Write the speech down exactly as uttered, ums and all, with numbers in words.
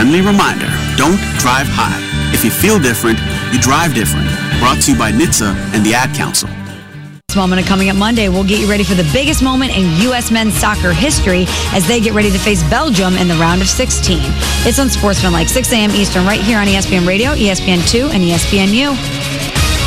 friendly reminder, don't drive high. If you feel different, you drive different. Brought to you by N H T S A and the Ad Council. This moment coming up Monday, we'll get you ready for the biggest moment in U S men's soccer history as they get ready to face Belgium in the round of sixteen. It's on Sportsman like six a.m. Eastern right here on E S P N Radio, E S P N two, and E S P N U.